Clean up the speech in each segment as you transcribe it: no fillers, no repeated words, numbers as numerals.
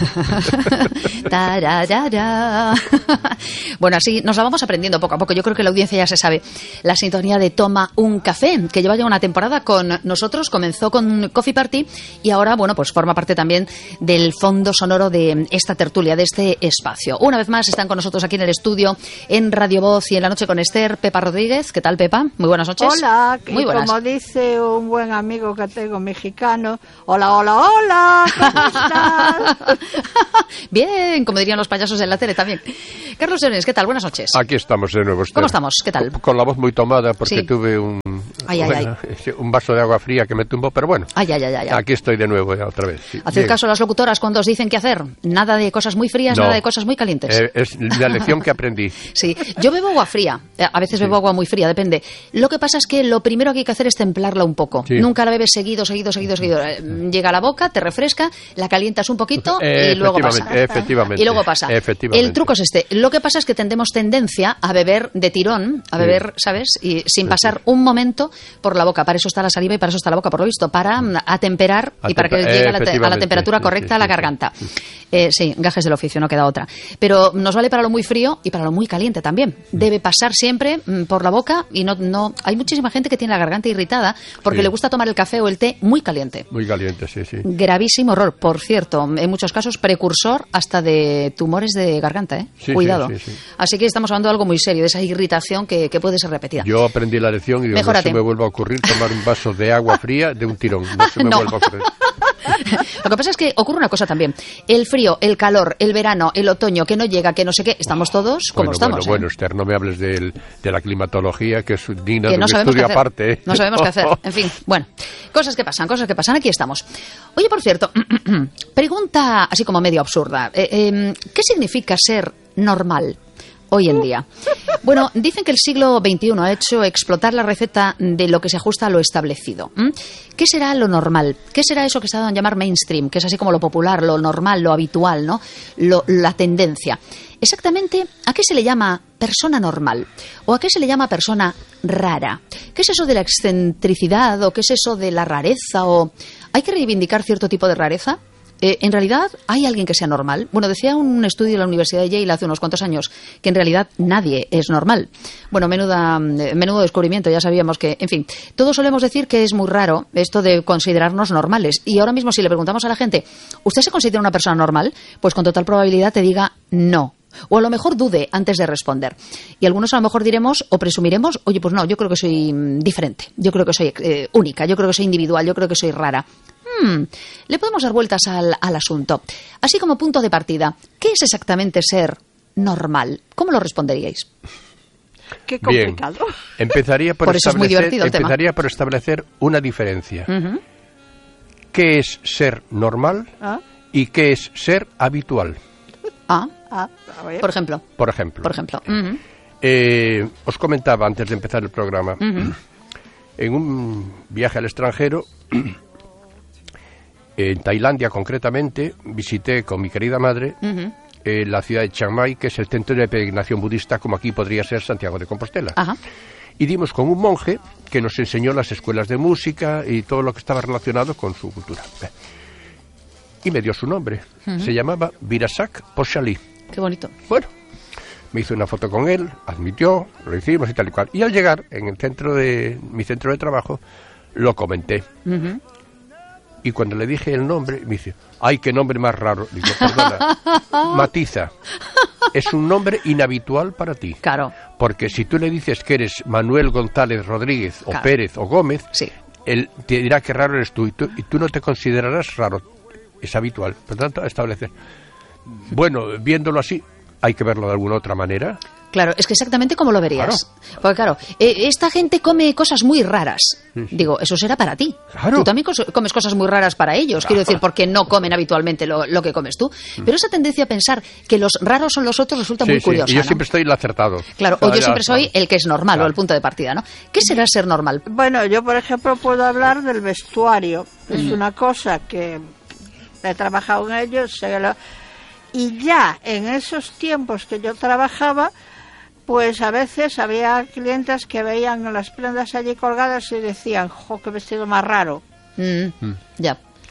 Bueno, así nos la vamos aprendiendo poco a poco. Yo creo que la audiencia ya se sabe la sintonía de Toma un Café, que lleva ya una temporada con nosotros. Comenzó con Coffee Party y ahora, bueno, pues forma parte también del fondo sonoro de esta tertulia, de este espacio. Una vez más están con nosotros aquí en el estudio, en Radio Voz y en la noche con Esther, Pepa Rodríguez. ¿Qué tal, Pepa? Muy buenas noches. Hola, muy buenas. Como dice un buen amigo que tengo mexicano, hola, hola, hola, ¿cómo estás? Bien, como dirían los payasos en la tele también. Carlos Llorens, ¿qué tal? Buenas noches. Aquí estamos de nuevo, Esther. ¿Cómo estamos? ¿Qué tal? Con la voz muy tomada porque Sí. tuve un vaso de agua fría que me tumbó, pero bueno, aquí estoy de nuevo ya otra vez. Sí. Haced Bien. caso a las locutoras cuando os dicen qué hacer. Nada de cosas muy frías, No. nada de cosas muy calientes. Es la lección que aprendí. Sí, yo bebo agua fría, a veces bebo agua muy fría, depende. Lo que pasa es que lo primero que hay que hacer es templarla un poco. Sí. Nunca la bebes seguido. Llega a la boca, te refresca, la calientas un poquito y luego pasa. Efectivamente. Y luego pasa. Efectivamente. El truco es este. Lo que pasa es que tenemos tendencia a beber de tirón, a beber, ¿sabes? Y sin pasar un momento por la boca. Para eso está la saliva y para eso está la boca, por lo visto, para atemperar y para que llegue a la temperatura correcta a la garganta. Sí, gajes del oficio, no queda otra. Pero nos vale para lo muy frío y para lo muy caliente también. Debe pasar siempre por la boca y no. Hay muchísima gente que tiene la garganta irritada porque le gusta tomar el café o el té muy caliente. Muy caliente, sí. Gravísimo error, por cierto, en muchos casos precursor hasta de tumores de garganta, ¿eh? Sí, Cuidado. sí. Así que estamos hablando de algo muy serio, de esa irritación que puede ser repetida. Yo aprendí la lección y digo, Mejórate. no se me vuelva a ocurrir tomar un vaso de agua fría de un tirón. No se me No. vuelva a ocurrir. Lo que pasa es que ocurre una cosa también. El frío, el calor, el verano, el otoño, que no llega, que no sé qué, estamos todos como estamos. Bueno, Esther, no me hables de la climatología, que es digna Que de no un sabemos qué estudio hacer. aparte. ¿Eh? No sabemos qué hacer. En fin, bueno, cosas que pasan, aquí estamos. Oye, por cierto, pregunta así como medio absurda. ¿Qué significa ser normal hoy en día? Bueno, dicen que el siglo XXI ha hecho explotar la receta de lo que se ajusta a lo establecido. ¿Qué será lo normal? ¿Qué será eso que se ha dado a llamar mainstream? Que es así como lo popular, lo normal, lo habitual, ¿no? La tendencia. Exactamente, ¿a qué se le llama persona normal? ¿O a qué se le llama persona rara? ¿Qué es eso de la excentricidad? ¿O qué es eso de la rareza? ¿O hay que reivindicar cierto tipo de rareza? ¿En realidad hay alguien que sea normal? Bueno, decía un estudio de la Universidad de Yale hace unos cuantos años que en realidad nadie es normal. Bueno, menudo descubrimiento, ya sabíamos que, en fin, todos solemos decir que es muy raro esto de considerarnos normales. Y ahora mismo si le preguntamos a la gente, ¿usted se considera una persona normal? Pues con total probabilidad te diga no. O a lo mejor dude antes de responder. Y algunos a lo mejor diremos o presumiremos, oye, pues no, yo creo que soy diferente, yo creo que soy única, yo creo que soy individual, yo creo que soy rara. Le podemos dar vueltas al asunto. Así como punto de partida, ¿qué es exactamente ser normal? ¿Cómo lo responderíais? Qué complicado. Bien. Empezaría por eso es muy divertido el tema. Empezaría por establecer una diferencia. ¿Qué es ser normal y qué es ser habitual? A ver. Por ejemplo. Por ejemplo. Os comentaba antes de empezar el programa, en un viaje al extranjero, en Tailandia concretamente, visité con mi querida madre la ciudad de Chiang Mai, que es el centro de peregrinación budista, como aquí podría ser Santiago de Compostela. Ajá. Y dimos con un monje que nos enseñó las escuelas de música y todo lo que estaba relacionado con su cultura. Y me dio su nombre. Se llamaba Virasak Poshali. Qué bonito. Bueno, me hice una foto con él, admitió, lo hicimos y tal y cual. Y al llegar en el mi centro de trabajo, lo comenté. Y cuando le dije el nombre, me dice, ¡ay, qué nombre más raro! Digo, perdona, matiza. Es un nombre inhabitual para ti. Claro. Porque si tú le dices que eres Manuel González Rodríguez o Pérez o Gómez, sí, él te dirá que raro eres tú y tú no te considerarás raro. Es habitual. Por lo tanto, establecer. Bueno, viéndolo así, hay que verlo de alguna otra manera. Claro, es que exactamente como lo verías. Claro. Porque claro, esta gente come cosas muy raras. Digo, eso será para ti. Claro. Tú también comes cosas muy raras para ellos. Quiero decir, porque no comen habitualmente lo que comes tú. Pero esa tendencia a pensar que los raros son los otros resulta muy curiosa. Y yo ¿no? siempre estoy el acertado. Claro, o yo siempre soy el que es normal, o el punto de partida, ¿no? ¿Qué será ser normal? Bueno, yo por ejemplo puedo hablar del vestuario. Es una cosa que he trabajado en ello, y ya en esos tiempos que yo trabajaba, pues a veces había clientes que veían las prendas allí colgadas y decían, ¡jo, qué vestido más raro! Ya.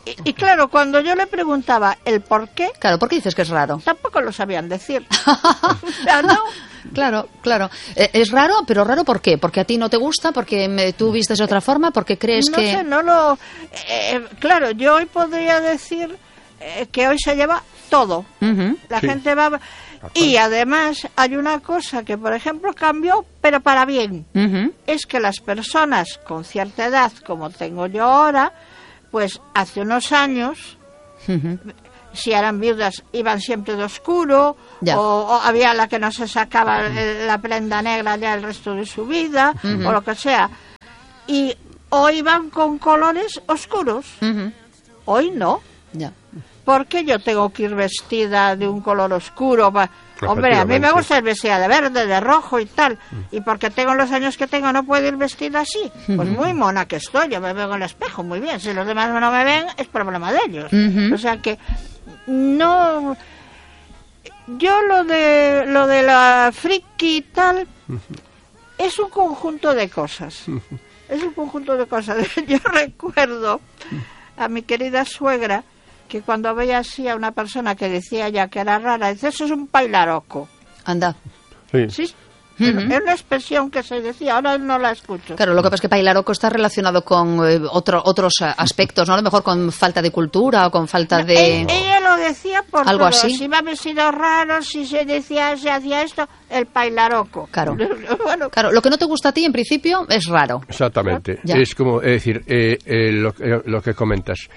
Y claro, cuando yo le preguntaba el por qué, Claro, ¿por qué dices que es raro? tampoco lo sabían decir. O sea, no. Claro, claro. Es raro, pero raro ¿por qué? ¿Porque a ti no te gusta? ¿Porque tú vistes de otra forma? ¿Porque crees No que...? sé, no lo... claro, yo hoy podría decir que hoy se lleva todo. Ujú. La Sí. gente va... Y además hay una cosa que, por ejemplo, cambió, pero para bien. Ujú. Es que las personas con cierta edad, como tengo yo ahora, pues hace unos años, Ujú. si eran viudas, iban siempre de oscuro, Ya. o había la que no se sacaba la prenda negra ya el resto de su vida, o lo que sea. Y hoy van con colores oscuros. Ujú. Hoy no. Ya. ¿Por qué yo tengo que ir vestida de un color oscuro? Hombre, a mí me Efectivamente. gusta ir vestida de verde, de rojo y tal. Y porque tengo los años que tengo no puedo ir vestida así. Pues muy mona que estoy, yo me veo en el espejo muy bien. Si los demás no me ven, es problema de ellos. Ujú. O sea que no... Yo lo de la friki y tal es un conjunto de cosas. Es un conjunto de cosas. Yo recuerdo a mi querida suegra que cuando veía así a una persona que decía ya que era rara, dice, eso es un pailaroco. Anda. Sí. Sí, es una expresión que se decía, ahora no la escucho. Claro, lo que pasa es que pailaroco está relacionado con otros aspectos, ¿no? A lo mejor con falta de cultura o con falta de... Ella lo decía por ¿Algo todo. así? Si iba vestido raro, si se decía, se hacía esto, el pailaroco. Claro. Bueno, Claro, lo que no te gusta a ti en principio es raro. Exactamente. Ya. Es como, es decir, lo que comentas.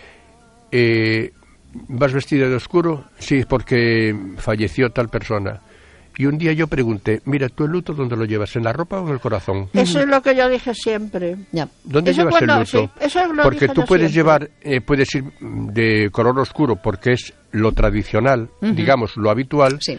¿Vas vestida de oscuro? Sí, porque falleció tal persona. Y un día yo pregunté, mira, ¿tú el luto dónde lo llevas? ¿En la ropa o en el corazón? eso es lo que yo dije siempre. Ya. ¿Dónde Eso llevas cuando- el luto? sí, eso lo porque dije tú yo puedes siempre. llevar, puedes ir de color oscuro porque es lo tradicional, digamos, lo habitual, Sí.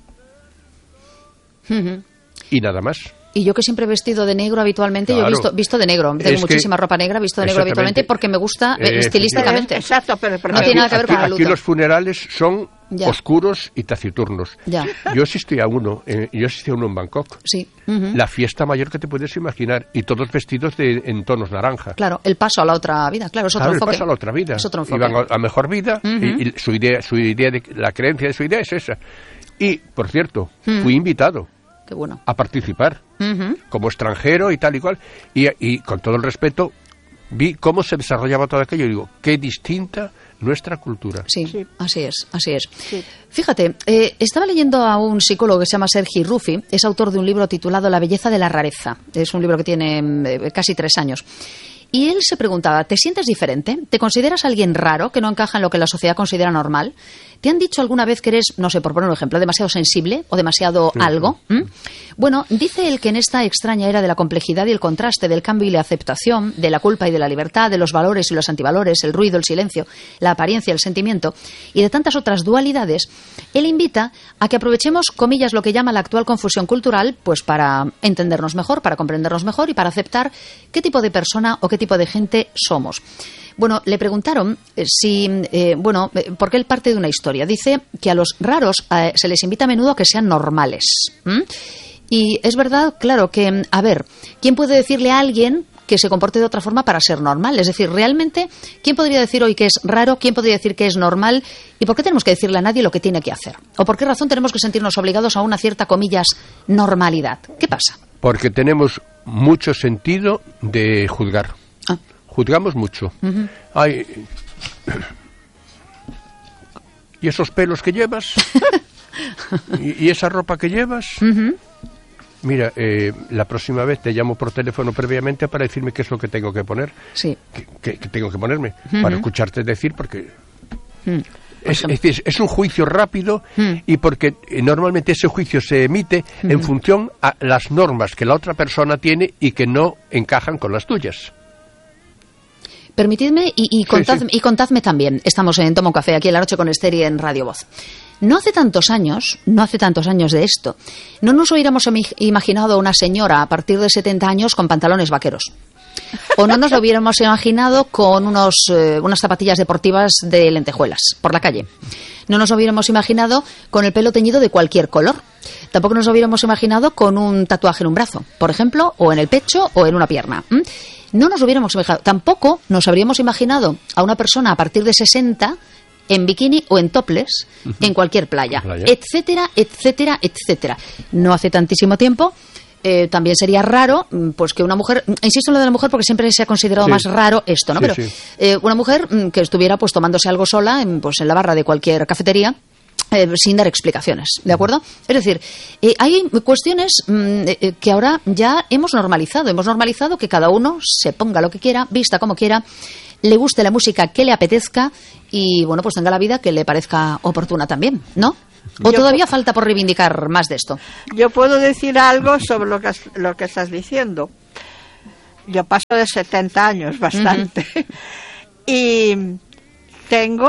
Ujú. y nada más. Y yo que siempre he vestido de negro habitualmente, yo Claro. he visto de negro. Es Tengo que- muchísima ropa negra, visto de negro exactamente. habitualmente porque me gusta estilísticamente. Exacto, pero No tiene nada que ver con el Aquí luto. los funerales son Ya. oscuros y taciturnos. Ya. Yo asistí a uno en Bangkok. Sí. Ujú. La fiesta mayor que te puedes imaginar y todos vestidos en tonos naranja. Claro, el paso a la otra vida, claro, es otro Claro, el enfoque. paso a la otra vida. Es otro enfoque. Iban a mejor vida y su idea de la creencia de su idea es esa. Y, por cierto, fui invitado Qué bueno. a participar Ujú. como extranjero y tal y cual. Y con todo el respeto, vi cómo se desarrollaba todo aquello y digo, qué distinta nuestra cultura. Sí, Sí. así es, así es. Sí. Fíjate, estaba leyendo a un psicólogo que se llama Sergi Ruffi, es autor de un libro titulado La belleza de la rareza. Es un libro que tiene casi 3 años. Y él se preguntaba, ¿te sientes diferente? ¿Te consideras alguien raro que no encaja en lo que la sociedad considera normal? ¿Te han dicho alguna vez que eres, no sé, por poner un ejemplo, demasiado sensible o demasiado algo? ¿Mm? Bueno, dice él que en esta extraña era de la complejidad y el contraste, del cambio y la aceptación, de la culpa y de la libertad, de los valores y los antivalores, el ruido, el silencio, la apariencia, el sentimiento y de tantas otras dualidades, él invita a que aprovechemos, comillas, lo que llama la actual confusión cultural, pues para entendernos mejor, para comprendernos mejor y para aceptar qué tipo de persona o qué tipo de gente somos. Bueno, le preguntaron porque él parte de una historia. Dice que a los raros se les invita a menudo a que sean normales. ¿Mm? Y es verdad, claro, que, a ver, ¿quién puede decirle a alguien que se comporte de otra forma para ser normal? Es decir, realmente, ¿quién podría decir hoy que es raro? ¿Quién podría decir que es normal? ¿Y por qué tenemos que decirle a nadie lo que tiene que hacer? ¿O por qué razón tenemos que sentirnos obligados a una cierta, comillas, normalidad? ¿Qué pasa? Porque tenemos mucho sentido de juzgar. Ah. Juzgamos mucho. Ay, ¿y esos pelos que llevas? ¿Y esa ropa que llevas? Mira, la próxima vez te llamo por teléfono previamente para decirme qué es lo que tengo que poner. Sí. Que tengo que ponerme para escucharte decir, porque es un juicio rápido y porque normalmente ese juicio se emite en función a las normas que la otra persona tiene y que no encajan con las tuyas. Permitidme y contadme también. Estamos en Toma un Café, aquí en La Noche con Esther y en Radio Voz. No hace tantos años de esto, no nos hubiéramos imaginado a una señora a partir de 70 años con pantalones vaqueros. O no nos lo hubiéramos imaginado con unas zapatillas deportivas de lentejuelas por la calle. no nos hubiéramos imaginado con el pelo teñido de cualquier color. Tampoco nos hubiéramos imaginado con un tatuaje en un brazo, por ejemplo, o en el pecho o en una pierna. No nos hubiéramos imaginado. Tampoco nos habríamos imaginado a una persona a partir de 60 en bikini o en topless en cualquier playa, etcétera, etcétera, etcétera. No hace tantísimo tiempo también sería raro pues que una mujer, insisto en lo de la mujer porque siempre se ha considerado más raro esto, ¿no? Pero una mujer que estuviera pues tomándose algo sola en la barra de cualquier cafetería sin dar explicaciones, ¿de acuerdo? Es decir, hay cuestiones que ahora ya hemos normalizado que cada uno se ponga lo que quiera, vista como quiera, le guste la música que le apetezca y, bueno, pues tenga la vida que le parezca oportuna también, ¿no? ¿O todavía falta por reivindicar más de esto? Yo puedo decir algo sobre lo que estás diciendo. Yo paso de 70 años, bastante. Y tengo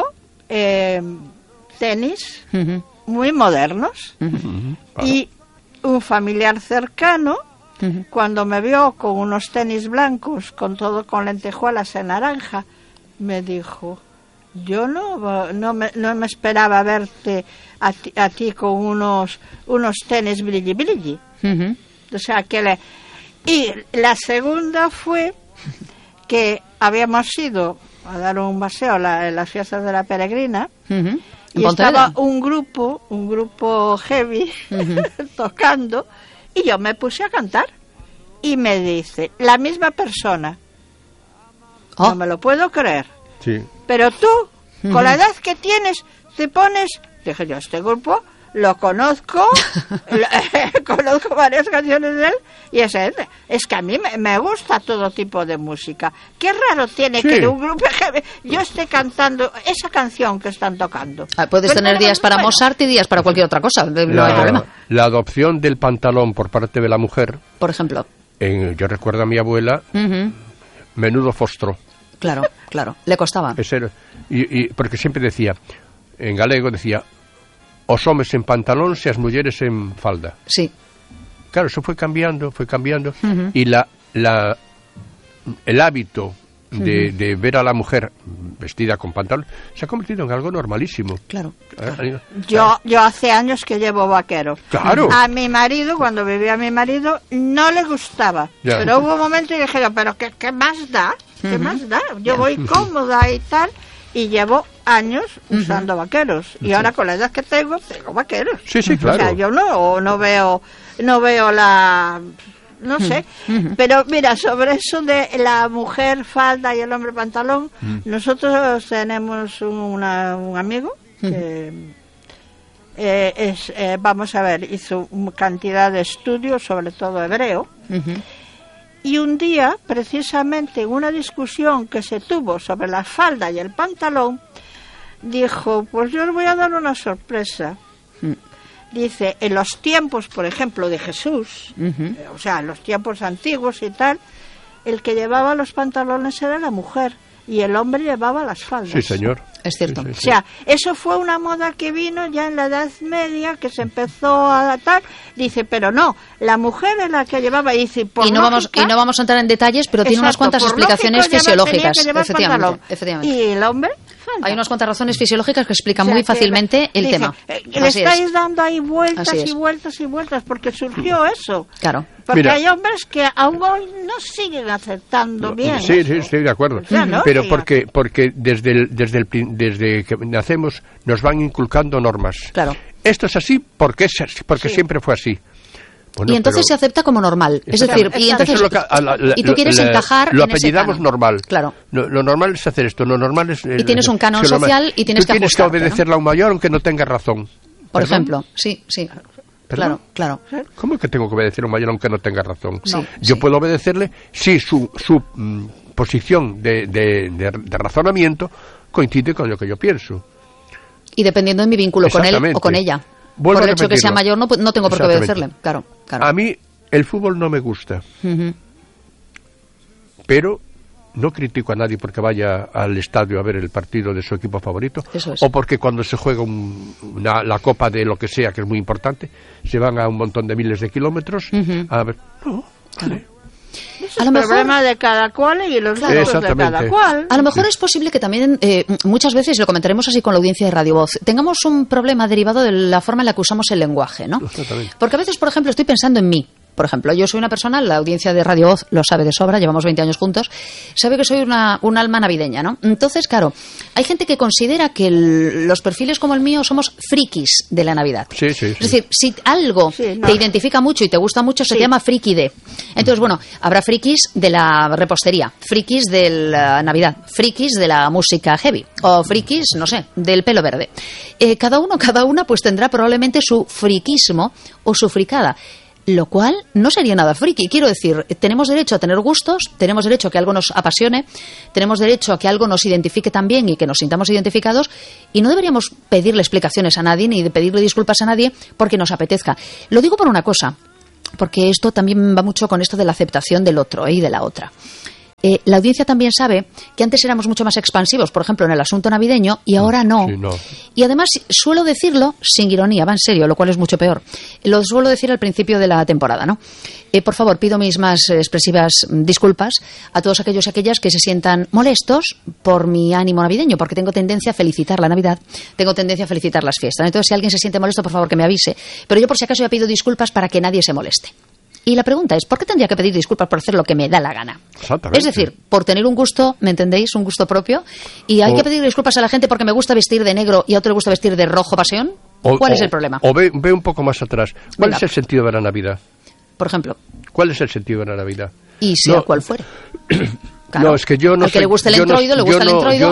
tenis muy modernos. Y un familiar cercano, cuando me vio con unos tenis blancos, con lentejuelas en naranja, me dijo: yo no me esperaba verte a ti con unos tenis brilli. O sea, y la segunda fue que habíamos ido a dar un paseo en las fiestas de la Peregrina y estaba un grupo heavy tocando y yo me puse a cantar y me dice la misma persona: no me lo puedo creer. Sí. Pero tú, con la edad que tienes, te pones... Dije yo, este grupo lo conozco, conozco varias canciones de él, y es que a mí me gusta todo tipo de música. Qué raro tiene que un grupo... yo esté cantando esa canción que están tocando. Puedes tener días para Mozart y días para cualquier otra cosa, no hay problema. La adopción del pantalón por parte de la mujer... Por ejemplo. Yo recuerdo a mi abuela, menudo fostro. Claro, le costaba. Y porque siempre decía, en galego decía, os homes en pantalón, se as mulleres en falda. Sí. Claro, eso fue cambiando, y el hábito de ver a la mujer vestida con pantalón se ha convertido en algo normalísimo. Claro. Yo hace años que llevo vaquero. Claro. A mi marido, cuando vivía mi marido, no le gustaba. Ya. Pero hubo un momento y dije, pero ¿qué más da? ¿Qué más da? Yo voy cómoda y tal, y llevo años usando vaqueros. Y ahora con la edad que tengo vaqueros. Sí, claro. O sea, yo no veo la... No sé, pero mira, sobre eso de la mujer falda y el hombre pantalón, nosotros tenemos un amigo que vamos a ver, hizo una cantidad de estudios, sobre todo hebreo, y un día, precisamente en una discusión que se tuvo sobre la falda y el pantalón, dijo, pues yo os voy a dar una sorpresa. Dice, en los tiempos, por ejemplo, de Jesús, o sea, en los tiempos antiguos y tal, el que llevaba los pantalones era la mujer y el hombre llevaba las faldas. Sí, señor. Es cierto. Sí. O sea, eso fue una moda que vino ya en la Edad Media, que se empezó a adaptar. Dice, pero no, la mujer es la que llevaba. Y dice, no vamos a entrar en detalles, pero tiene unas cuantas explicaciones fisiológicas. Efectivamente. Y el hombre... Hay unas cuantas razones fisiológicas que explican muy fácilmente el tema. Le estáis dando ahí vueltas y vueltas y vueltas porque surgió eso. Claro. Porque hay hombres que aún hoy no siguen aceptando bien. Sí, estoy de acuerdo. Pero porque desde que nacemos nos van inculcando normas. Claro. Esto es así porque siempre fue así. Bueno, y entonces se acepta como normal. Es decir, y tú quieres encajar lo en ese apellidamos canon. Claro. Claro. Lo normal es hacer esto. Lo normal es... Y tienes un canon social y tienes que tienes que obedecerle a un mayor aunque no tenga razón. Por ejemplo, sí. ¿Perdón? Claro. ¿Cómo que tengo que obedecer a un mayor aunque no tenga razón? No, Yo puedo obedecerle si su posición de razonamiento coincide con lo que yo pienso. Y dependiendo de mi vínculo con él o con ella. Vuelvo por el hecho que sea mayor no tengo por qué obedecerle. Claro. A mí el fútbol no me gusta. Pero no critico a nadie porque vaya al estadio a ver el partido de su equipo favorito. Eso es. O porque cuando se juega la copa de lo que sea, que es muy importante, se van a un montón de miles de kilómetros a ver. No, claro. Es el problema de cada cual y los gustos de cada cual. A lo mejor es posible que también, muchas veces, lo comentaremos así con la audiencia de Radio Voz, tengamos un problema derivado de la forma en la que usamos el lenguaje, ¿no? Porque a veces, por ejemplo, estoy pensando en mí. Por ejemplo, yo soy una persona, la audiencia de Radio Voz lo sabe de sobra, llevamos 20 años juntos, sabe que soy un alma navideña, ¿no? Entonces, claro, hay gente que considera que los perfiles como el mío somos frikis de la Navidad. Sí. Es decir, si algo te identifica mucho y te gusta mucho, se llama frikide. Entonces, bueno, habrá frikis de la repostería, frikis de la Navidad, frikis de la música heavy, o frikis, no sé, del pelo verde. Cada una, pues tendrá probablemente su friquismo o su fricada. Lo cual no sería nada friki. Quiero decir, tenemos derecho a tener gustos, tenemos derecho a que algo nos apasione, tenemos derecho a que algo nos identifique también y que nos sintamos identificados, y no deberíamos pedirle explicaciones a nadie ni pedirle disculpas a nadie porque nos apetezca. Lo digo por una cosa, porque esto también va mucho con esto de la aceptación del otro y de la otra. La audiencia también sabe que antes éramos mucho más expansivos, por ejemplo, en el asunto navideño, y ahora no. Sí, no. Y además suelo decirlo sin ironía, va en serio, lo cual es mucho peor. Lo suelo decir al principio de la temporada, ¿no? Por favor, pido mis más expresivas disculpas a todos aquellos y aquellas que se sientan molestos por mi ánimo navideño, porque tengo tendencia a felicitar la Navidad, tengo tendencia a felicitar las fiestas. Entonces, si alguien se siente molesto, por favor, que me avise. Pero yo, por si acaso, ya pido disculpas para que nadie se moleste. Y la pregunta es, ¿por qué tendría que pedir disculpas por hacer lo que me da la gana? Exactamente. Es decir, por tener un gusto, ¿me entendéis? Un gusto propio. ¿Y hay que pedir disculpas a la gente porque me gusta vestir de negro y a otro le gusta vestir de rojo pasión? ¿Cuál es el problema? O ve un poco más atrás. ¿Cuál Venga. es el sentido de la Navidad? Por ejemplo. ¿Cuál es el sentido de la Navidad? Y sea cual fuere. Claro. No, es que yo no al que le guste el introido, le gusta el introido.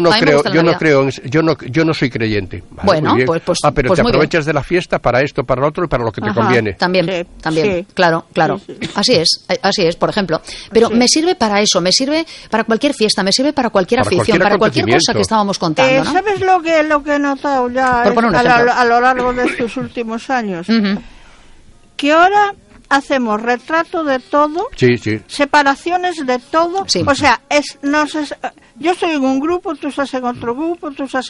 Yo no soy creyente. Vale, bueno, pues pero pues te aprovechas de la fiesta para esto, para lo otro y para lo que te conviene. También, sí. Claro. Sí. Así es, por ejemplo. Pero me sirve para eso, me sirve para cualquier fiesta, me sirve para cualquier afición, para cualquier cosa que estábamos contando, ¿no? ¿Sabes lo que he notado ya a lo largo de estos últimos años? Que ahora hacemos retrato de todo, separaciones de todo, o sea, yo estoy en un grupo, tú estás en otro grupo,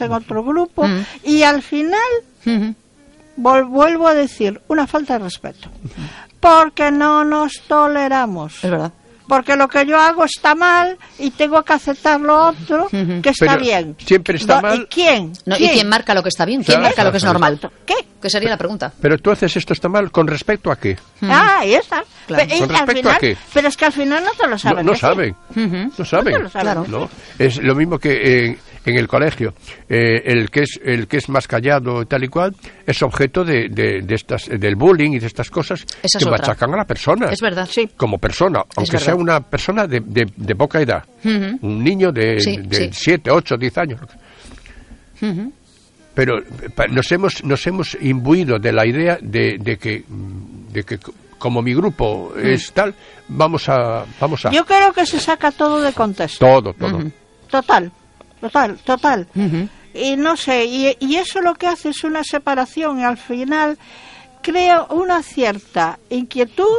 y al final vuelvo a decir una falta de respeto, porque no nos toleramos. Es verdad. Porque lo que yo hago está mal y tengo que aceptar lo otro que está bien. Siempre está mal. ¿Y quién? ¿Y quién marca lo que está bien? ¿Quién marca lo que es normal? ¿Qué? ¿Qué sería la pregunta? Pero tú haces esto está mal, ¿con respecto a qué? Ahí está. Claro. ¿Con respecto a qué? Pero es que al final no te lo saben. No saben. No saben. No te lo saben. Claro. ¿No? Es lo mismo que en el colegio. El que es más callado y tal y cual es objeto del bullying y de estas cosas que machacan a la persona. Es verdad. Sí. Como persona, aunque sea una persona de poca edad. Un niño de 7, 8, 10 años. Pero nos hemos imbuido de la idea de que como mi grupo es tal, vamos a... Yo creo que se saca todo de contexto. Todo. Total. Y no sé, y eso lo que hace es una separación y al final crea una cierta inquietud,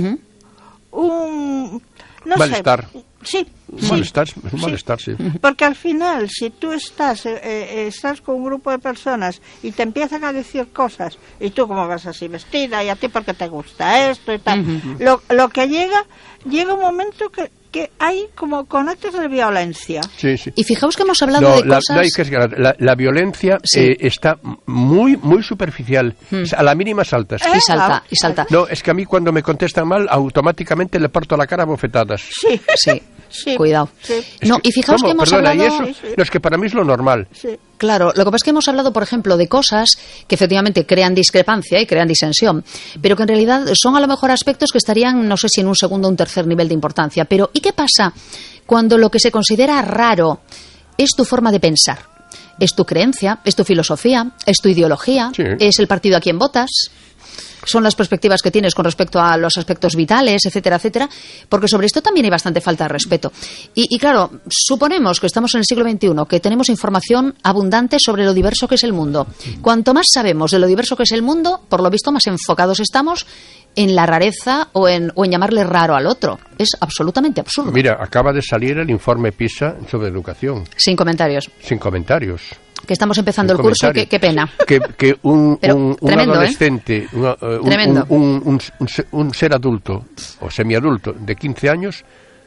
un... No malestar. Sí. Malestar, sí. Porque al final, si tú estás con un grupo de personas y te empiezan a decir cosas, y tú como vas así vestida, y a ti porque te gusta esto y tal, lo que llega un momento que hay como con actos de violencia. Sí. Y fijaos que hemos hablado de cosas... La violencia está muy superficial. A la mínima saltas. Y salta. No, es que a mí cuando me contestan mal, automáticamente le parto la cara a bofetadas. Sí. Cuidado. Sí. No, y fijaos que hemos hablado... ¿Y eso? No, es que para mí es lo normal. Sí. Claro, lo que pasa es que hemos hablado, por ejemplo, de cosas que efectivamente crean discrepancia y crean disensión, pero que en realidad son a lo mejor aspectos que estarían, no sé si en un segundo o un tercer nivel de importancia. Pero ¿y qué pasa cuando lo que se considera raro es tu forma de pensar? Es tu creencia, es tu filosofía, es tu ideología, es el partido a quien votas, son las perspectivas que tienes con respecto a los aspectos vitales, etcétera, etcétera, porque sobre esto también hay bastante falta de respeto. Y claro, suponemos que estamos en el siglo XXI, que tenemos información abundante sobre lo diverso que es el mundo. Cuanto más sabemos de lo diverso que es el mundo, por lo visto más enfocados estamos en la rareza o en llamarle raro al otro. Es absolutamente absurdo. Mira, acaba de salir el informe PISA sobre educación. Sin comentarios. Que estamos empezando el curso y qué pena. Que un tremendo, adolescente, Tremendo. un ser adulto o semiadulto de 15 años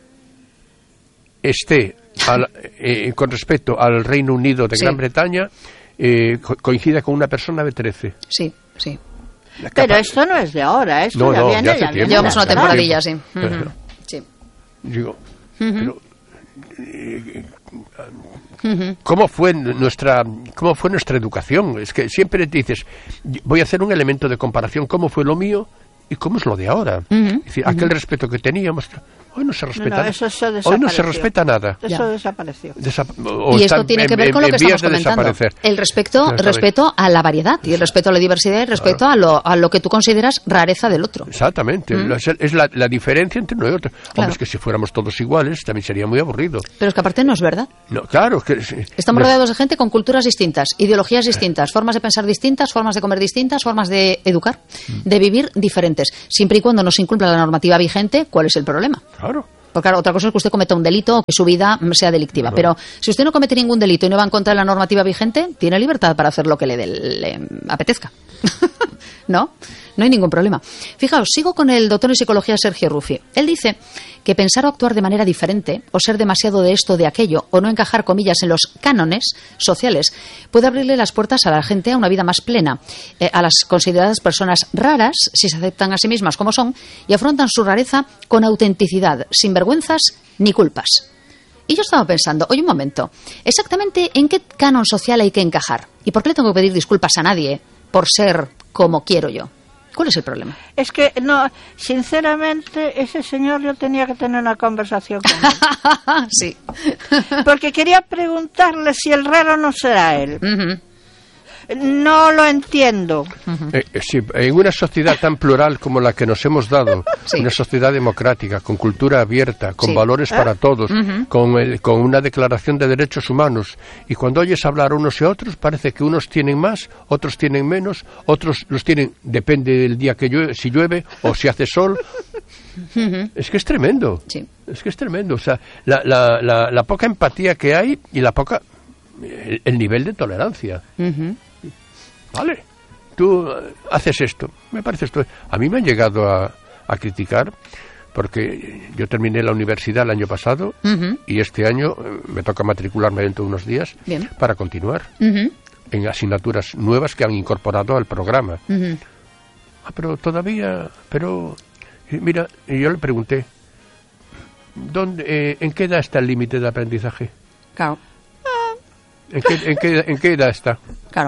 esté con respecto al Reino Unido de Gran Bretaña coincida con una persona de 13. Sí. Pero esto no es de ahora, esto ya viene hace tiempo. Llevamos una temporadilla, sí. Sí. Digo, pero, ¿cómo fue nuestra educación? Es que siempre te dices, voy a hacer un elemento de comparación, ¿cómo fue lo mío y cómo es lo de ahora? Es decir, aquel respeto que teníamos, hoy no se respeta nada. Hoy no se respeta nada. Eso desapareció. Y esto tiene que ver con lo que estamos comentando. El respeto a la variedad y el respeto a la diversidad y el respeto a lo que tú consideras rareza del otro. Exactamente. Es la diferencia entre uno y otro. Hombre, es que si fuéramos todos iguales también sería muy aburrido. Pero es que aparte no es verdad. No, claro. Estamos rodeados de gente con culturas distintas, ideologías distintas, formas de pensar distintas, formas de comer distintas, formas de educar, de vivir diferentes. Siempre y cuando no se incumpla la normativa vigente, ¿cuál es el problema? Claro. Porque claro, otra cosa es que usted cometa un delito o que su vida sea delictiva. No. Pero si usted no comete ningún delito y no va en contra de la normativa vigente, tiene libertad para hacer lo que le apetezca. ¿No? No hay ningún problema. Fijaos, sigo con el doctor en psicología Sergio Ruffi. Él dice que pensar o actuar de manera diferente, o ser demasiado de esto o de aquello, o no encajar, comillas, en los cánones sociales, puede abrirle las puertas a la gente a una vida más plena, a las consideradas personas raras, si se aceptan a sí mismas como son, y afrontan su rareza con autenticidad, sin vergüenzas ni culpas. Y yo estaba pensando, oye, un momento, ¿exactamente en qué canon social hay que encajar? ¿Y por qué le tengo que pedir disculpas a nadie por ser como quiero yo? ¿Cuál es el problema? Es que, no, sinceramente, ese señor yo tenía que tener una conversación con él. Sí. Porque quería preguntarle si el raro no será él. No lo entiendo. Sí, en una sociedad tan plural como la que nos hemos dado, una sociedad democrática, con cultura abierta, con valores para todos, con una declaración de derechos humanos, y cuando oyes hablar unos y otros, parece que unos tienen más, otros tienen menos, otros los tienen, depende del día que llueve, si llueve o si hace sol. Es que es tremendo. Sí. Es que es tremendo. O sea, la poca empatía que hay y el nivel de tolerancia. Vale, tú haces esto, me parece esto. A mí me han llegado a criticar porque yo terminé la universidad el año pasado y este año me toca matricularme dentro de unos días para continuar en asignaturas nuevas que han incorporado al programa. Mira, yo le pregunté, ¿en qué edad está el límite de aprendizaje? Claro. ¿En qué edad está? Claro.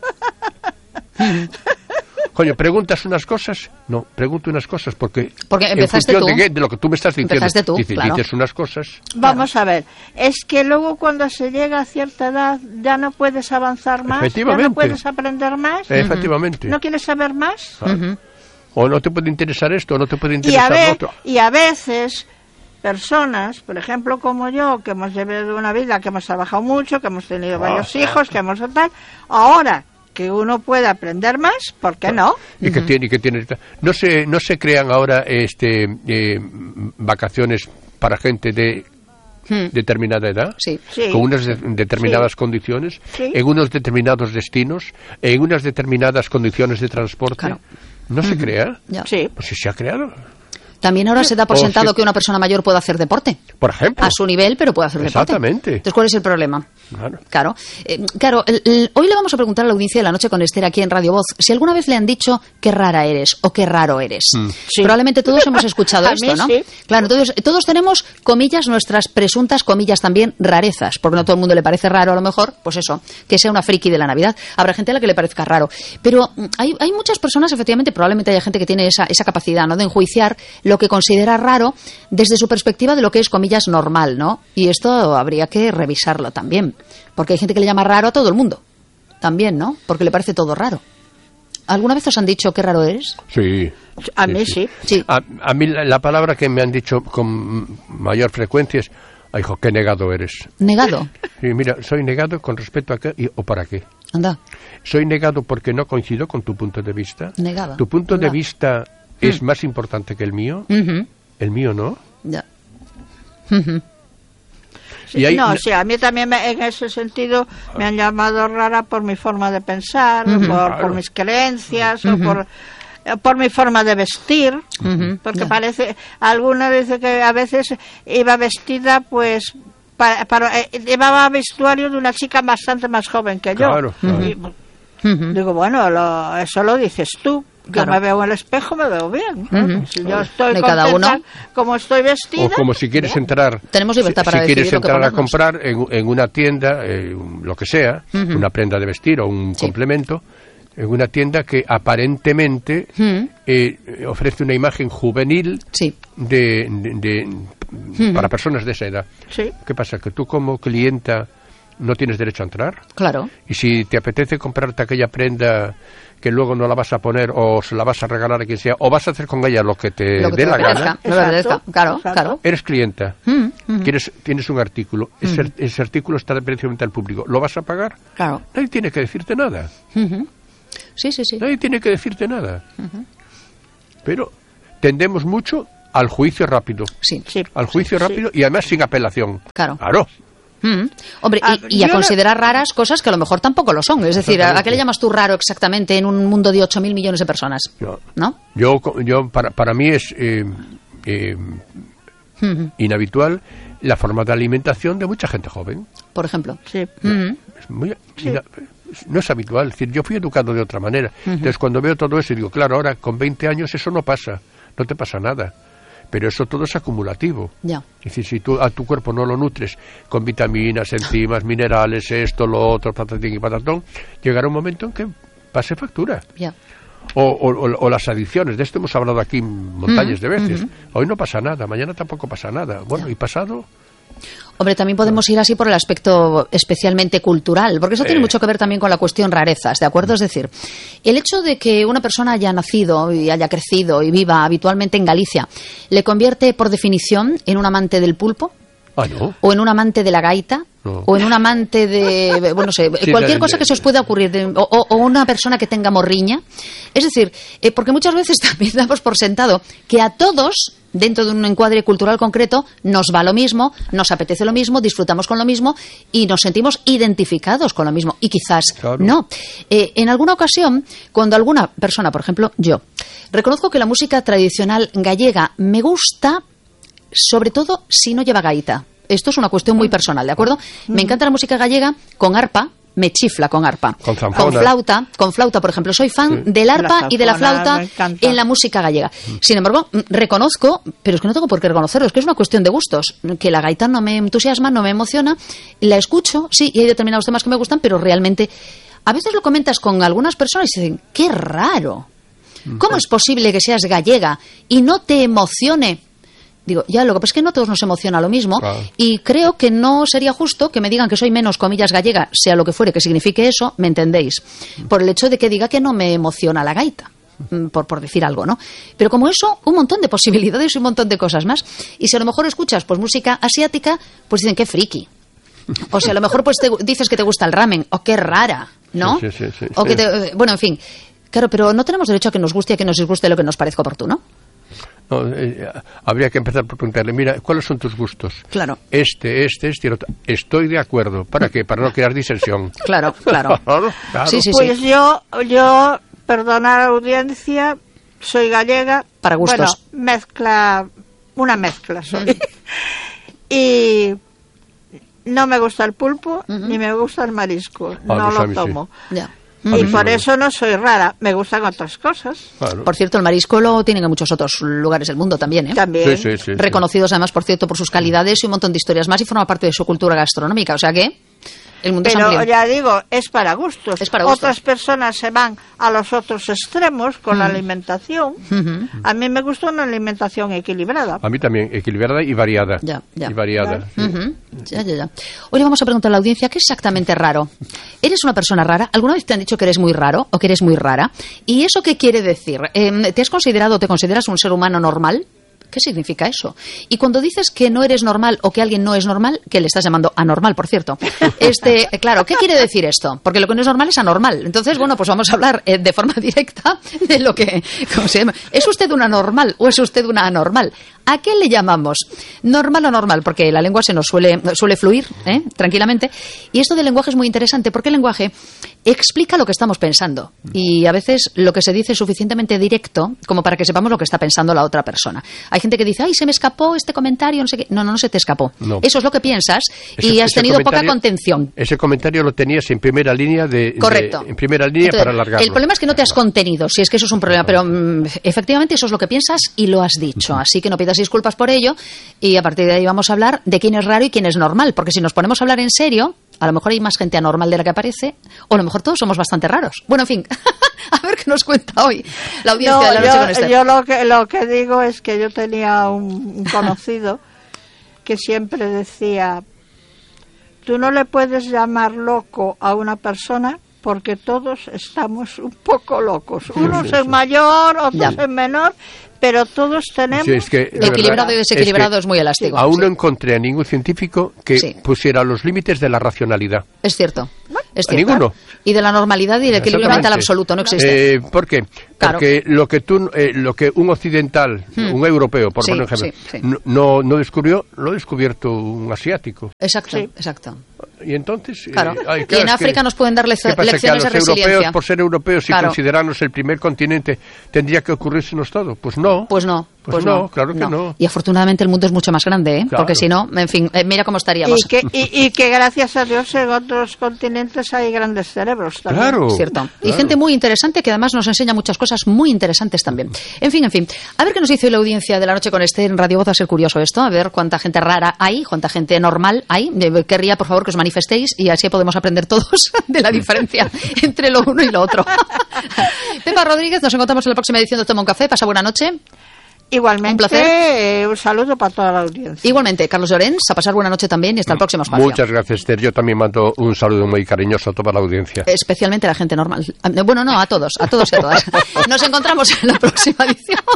Coño, ¿preguntas unas cosas? No, pregunto unas cosas porque empezaste en función de lo que tú me estás diciendo, dices unas cosas. Vamos a ver, es que luego cuando se llega a cierta edad ya no puedes avanzar más, ya no puedes aprender más. Efectivamente. ¿No quieres saber más? O no te puede interesar esto, o no te puede interesar lo otro. Y a veces personas, por ejemplo como yo, que hemos llevado una vida, que hemos trabajado mucho, que hemos tenido varios hijos, que hemos tal, ahora que uno puede aprender más, ¿por qué no? Y que tiene no se crean ahora vacaciones para gente de determinada edad, con unas determinadas condiciones, en unos determinados destinos, en unas determinadas condiciones de transporte. Claro. ¿No se crea? Sí. Pues si se ha creado. También ahora se da por sentado que una persona mayor puede hacer deporte. Por ejemplo. A su nivel, pero puede hacer deporte. Exactamente. Entonces, ¿cuál es el problema? Claro. Hoy le vamos a preguntar a la audiencia de La Noche con Esther aquí en Radio Voz si alguna vez le han dicho qué rara eres o qué raro eres. Probablemente todos hemos escuchado esto, ¿no? Sí. Claro, entonces todos tenemos, comillas, nuestras presuntas, comillas también, rarezas, porque no a todo el mundo le parece raro a lo mejor, pues eso, que sea una friki de la Navidad. Habrá gente a la que le parezca raro. Pero hay muchas personas, efectivamente, probablemente haya gente que tiene esa capacidad, ¿no?, de enjuiciar lo que considera raro desde su perspectiva de lo que es, comillas, normal, ¿no? Y esto habría que revisarlo también, porque hay gente que le llama raro a todo el mundo, también, ¿no? Porque le parece todo raro. ¿Alguna vez os han dicho qué raro eres? Sí. A mí sí. A mí la palabra que me han dicho con mayor frecuencia es, hijo, qué negado eres. ¿Negado? Sí, mira, soy negado con respecto a qué o para qué. Anda. Soy negado porque no coincido con tu punto de vista. Negado. Tu punto de vista es más importante que el mío. El mío no. Ya. Y ahí, sí, a mí también en ese sentido me han llamado rara por mi forma de pensar, por mis creencias, o por mi forma de vestir, porque parece, alguna dice que a veces iba vestida pues llevaba vestuario de una chica bastante más joven que yo. Claro. Y, digo, bueno, eso lo dices tú. Yo me veo en el espejo, me veo bien. Si yo estoy contenta como estoy vestida. O como si quieres entrar. Tenemos libertad para decidir. Si quieres entrar a comprar en una tienda, lo que sea, una prenda de vestir o un complemento, en una tienda que aparentemente ofrece una imagen juvenil para personas de esa edad. Sí. ¿Qué pasa? Que tú como clienta no tienes derecho a entrar. Claro. Y si te apetece comprarte aquella prenda que luego no la vas a poner o se la vas a regalar a quien sea, o vas a hacer con ella lo que te dé la gana. Claro. Eres clienta. Tienes un artículo. Ese artículo está precisamente al público. ¿Lo vas a pagar? Claro. Nadie tiene que decirte nada. Sí. Nadie tiene que decirte nada. Pero tendemos mucho al juicio rápido. Sí. Al juicio rápido y además sin apelación. Claro. Hombre, y a considerar raras cosas que a lo mejor tampoco lo son. Es decir, ¿a qué le llamas tú raro exactamente en un mundo de 8.000 millones de personas? ¿No? Yo para mí es inhabitual la forma de alimentación de mucha gente joven. Por ejemplo. Sí. No es habitual. Es decir, yo fui educado de otra manera. Entonces, cuando veo todo eso, digo, claro, ahora con 20 años eso no pasa. No te pasa nada. Pero eso todo es acumulativo. Ya. Es decir, si tú a tu cuerpo no lo nutres con vitaminas, enzimas, minerales, esto, lo otro, patatín y patatón, llegará un momento en que pase factura. Ya. O las adicciones. De esto hemos hablado aquí montañas de veces. Hoy no pasa nada, mañana tampoco pasa nada. Bueno, ¿y pasado? Hombre, también podemos ir así por el aspecto especialmente cultural, porque eso tiene mucho que ver también con la cuestión rarezas, ¿de acuerdo? Es decir, el hecho de que una persona haya nacido y haya crecido y viva habitualmente en Galicia, ¿le convierte por definición en un amante del pulpo? ¿No? ¿O en un amante de la gaita? No. ¿O en un amante de, bueno, no sé, cualquier cosa que se os pueda ocurrir, o una persona que tenga morriña? Es decir, porque muchas veces también damos por sentado que a todos, dentro de un encuadre cultural concreto, nos va lo mismo, nos apetece lo mismo, disfrutamos con lo mismo y nos sentimos identificados con lo mismo. Y quizás no. En alguna ocasión, cuando alguna persona, por ejemplo, yo, reconozco que la música tradicional gallega me gusta, sobre todo si no lleva gaita. Esto es una cuestión muy personal, ¿de acuerdo? Me encanta la música gallega con arpa. Me chifla con arpa. Con flauta, por ejemplo. Soy fan del arpa y de la flauta en la música gallega. Sin embargo, reconozco, pero es que no tengo por qué reconocerlo, es que es una cuestión de gustos, que la gaita no me entusiasma, no me emociona, la escucho, sí, y hay determinados temas que me gustan, pero realmente a veces lo comentas con algunas personas y dicen, ¡qué raro! ¿Cómo es posible que seas gallega y no te emocione? Digo, ya, lo que pasa es que no a todos nos emociona lo mismo, y creo que no sería justo que me digan que soy menos, comillas, gallega, sea lo que fuere que signifique eso, ¿me entendéis? Por el hecho de que diga que no me emociona la gaita, por decir algo, ¿no? Pero como eso, un montón de posibilidades y un montón de cosas más. Y si a lo mejor escuchas pues música asiática, pues dicen, qué friki. O si a lo mejor pues dices que te gusta el ramen, o qué rara, ¿no? Sí. O que bueno, en fin. Claro, pero no tenemos derecho a que nos guste y a que nos disguste lo que nos parezca oportuno. No, habría que empezar por preguntarle, mira, ¿cuáles son tus gustos? Claro. Este y el otro. Estoy de acuerdo. ¿Para qué? Para no crear disensión. Claro. Sí. Pues yo, perdona la audiencia, soy gallega. Para gustos. Bueno, una mezcla soy. Y no me gusta el pulpo, ni me gusta el marisco. No lo tomo. Sí. Ya. Y por eso no soy rara, me gustan otras cosas. Claro. Por cierto, el marisco lo tienen en muchos otros lugares del mundo también, ¿eh? También. Sí. Reconocidos además, por cierto, por sus calidades y un montón de historias más, y forma parte de su cultura gastronómica, o sea que el mundo es amplio. Pero ya digo, es para gustos. Otras personas se van a los otros extremos con la alimentación. A mí me gusta una alimentación equilibrada. A mí también, equilibrada y variada. Ya. Y variada. Ya. Hoy le vamos a preguntar a la audiencia qué es exactamente raro. ¿Eres una persona rara? ¿Alguna vez te han dicho que eres muy raro o que eres muy rara? ¿Y eso qué quiere decir? ¿Te has considerado o te consideras un ser humano normal? ¿Qué significa eso? Y cuando dices que no eres normal o que alguien no es normal, que le estás llamando anormal, por cierto. Claro, ¿qué quiere decir esto? Porque lo que no es normal es anormal. Entonces, bueno, pues vamos a hablar de forma directa de lo que... ¿Cómo se llama? ¿Es usted una normal o es usted una anormal? ¿A qué le llamamos? ¿Normal o normal? Porque la lengua se nos suele fluir tranquilamente. Y esto del lenguaje es muy interesante porque el lenguaje explica lo que estamos pensando. Y a veces lo que se dice es suficientemente directo como para que sepamos lo que está pensando la otra persona. Hay gente que dice, ay, se me escapó este comentario, no sé qué. No se te escapó. No. Eso es lo que piensas y has tenido poca contención. Ese comentario lo tenías en primera línea Correcto. En primera línea. Entonces, para alargarlo. El problema es que no te has contenido, si es que eso es un problema, pero efectivamente eso es lo que piensas y lo has dicho. Así que no pidas disculpas por ello y a partir de ahí vamos a hablar de quién es raro y quién es normal, porque si nos ponemos a hablar en serio, a lo mejor hay más gente anormal de la que aparece, o a lo mejor todos somos bastante raros. Bueno, en fin, a ver qué nos cuenta hoy la audiencia de La Noche con Esther. Yo lo que digo es que yo tenía un conocido que siempre decía, tú no le puedes llamar loco a una persona porque todos estamos un poco locos. Unos en mayor, otros en menor, pero todos tenemos... Sí, es que, equilibrado y desequilibrado es muy elástico. Aún no encontré a ningún científico que pusiera los límites de la racionalidad. Es cierto. Es cierto. Ninguno. Y de la normalidad y del equilibrio mental absoluto, no existe. ¿Por qué? Claro. Porque lo que un occidental, un europeo, por poner un ejemplo, no descubrió, lo ha descubierto un asiático. Exacto, exacto. Y entonces... Claro. Y en África nos pueden dar lecciones de resiliencia. Europeos, por ser europeos y considerarnos el primer continente, ¿tendría que ocurrírsenos todo? Pues no. Pues no. Claro que no. Y afortunadamente el mundo es mucho más grande, ¿eh? Claro. Porque si no, en fin, mira cómo estaríamos. Y que gracias a Dios en otros continentes hay grandes cerebros también. Claro. Cierto. Claro. Y gente muy interesante que además nos enseña muchas cosas muy interesantes también. En fin. A ver qué nos dice la audiencia de La Noche con Esther en Radio Voz. Va a ser curioso esto. A ver cuánta gente rara hay, cuánta gente normal hay. Querría, por favor, que os manifestéis y así podemos aprender todos de la diferencia entre lo uno y lo otro. Pepa Rodríguez, nos encontramos en la próxima edición de Toma un Café. Pasa buena noche. Igualmente, un placer. Un saludo para toda la audiencia. Igualmente, Carlos Llorens, a pasar buena noche también y hasta el próximo espacio. Muchas gracias, Esther. Yo también mando un saludo muy cariñoso a toda la audiencia. Especialmente a la gente normal. Bueno, no, a todos y a todas. Nos encontramos en la próxima edición.